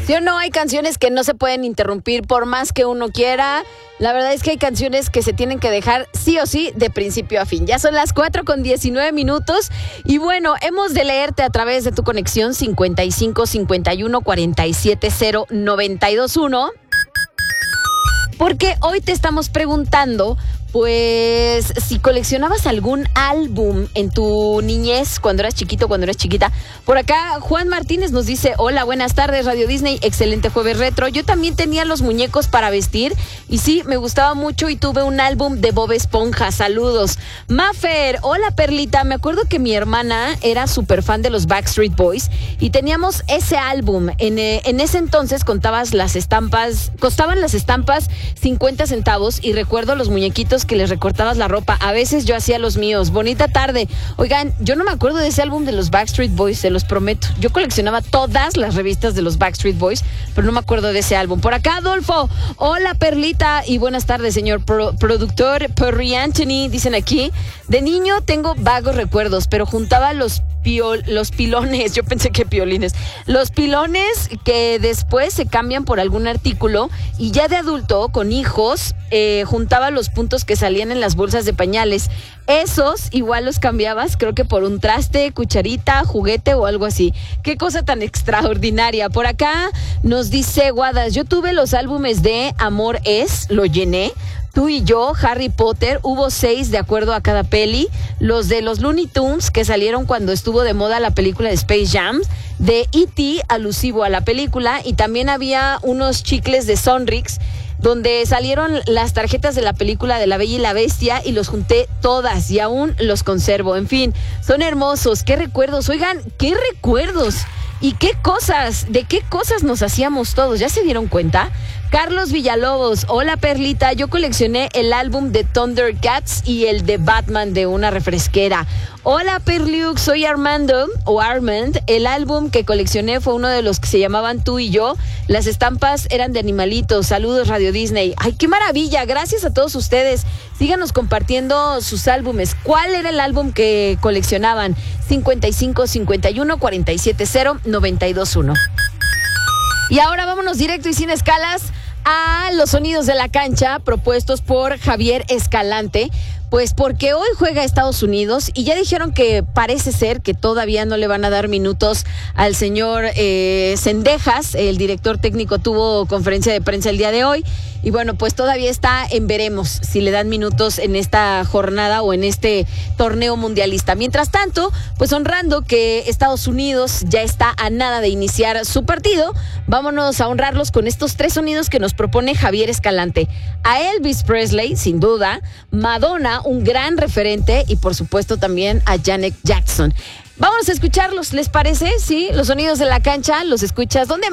¿Sí o no? Hay canciones que no se pueden interrumpir por más que uno quiera. La verdad es que hay canciones que se tienen que dejar sí o sí de principio a fin. Ya son las 4:19 y bueno, hemos de leerte a través de tu conexión 55 51 47 0 921. Porque hoy te estamos preguntando, pues, si coleccionabas algún álbum en tu niñez, cuando eras chiquito, cuando eras chiquita. Por acá, Juan Martínez nos dice, hola, buenas tardes, Radio Disney, excelente jueves retro. Yo también tenía los muñecos para vestir y sí, me gustaba mucho y tuve un álbum de Bob Esponja, saludos. Mafer, hola Perlita, me acuerdo que mi hermana era súper fan de los Backstreet Boys y teníamos ese álbum. En ese entonces costaban las estampas 50 centavos y recuerdo los muñequitos que les recortabas la ropa. A veces yo hacía los míos. Bonita tarde. Oigan, yo no me acuerdo de ese álbum de los Backstreet Boys, se los prometo. Yo coleccionaba todas las revistas de los Backstreet Boys, pero no me acuerdo de ese álbum. Por acá, Adolfo. Hola, Perlita. Y buenas tardes, señor productor Perry Anthony. Dicen aquí, de niño tengo vagos recuerdos, pero juntaba los pilones, yo pensé que piolines, los pilones que después se cambian por algún artículo y ya de adulto, con hijos, juntaba los puntos que salían en las bolsas de pañales. Esos igual los cambiabas, creo que por un traste, cucharita, juguete o algo así. Qué cosa tan extraordinaria. Por acá nos dice Guadas, yo tuve los álbumes de Amor Es, lo llené. Tú y yo, Harry Potter, hubo 6 de acuerdo a cada peli. Los de los Looney Tunes que salieron cuando estuvo de moda la película de Space Jam, de E.T. alusivo a la película, y también había unos chicles de Sonrix donde salieron las tarjetas de la película de La Bella y la Bestia y los junté todas y aún los conservo. En fin, son hermosos. ¡Qué recuerdos! Oigan, ¡qué recuerdos! ¿Y qué cosas? ¿De qué cosas nos hacíamos todos? ¿Ya se dieron cuenta? Carlos Villalobos, hola Perlita, yo coleccioné el álbum de Thundercats y el de Batman de una refresquera. Hola Perliux, soy Armand, el álbum que coleccioné fue uno de los que se llamaban Tú y Yo, las estampas eran de animalitos, saludos Radio Disney. ¡Ay, qué maravilla! Gracias a todos ustedes, síganos compartiendo sus álbumes. ¿Cuál era el álbum que coleccionaban? 55 51 47 0 921. Y ahora vámonos directo y sin escalas a los sonidos de la cancha propuestos por Javier Escalante. Pues porque hoy juega Estados Unidos y ya dijeron que parece ser que todavía no le van a dar minutos al señor Cendejas. El director técnico tuvo conferencia de prensa el día de hoy y bueno, pues todavía está en veremos si le dan minutos en esta jornada o en este torneo mundialista. Mientras tanto, pues honrando que Estados Unidos ya está a nada de iniciar su partido, vámonos a honrarlos con estos 3 sonidos que nos propone Javier Escalante. A Elvis Presley, sin duda, Madonna, un gran referente, y por supuesto también a Janet Jackson. Vamos a escucharlos, ¿les parece? Sí, los sonidos de la cancha, los escuchas. ¿Dónde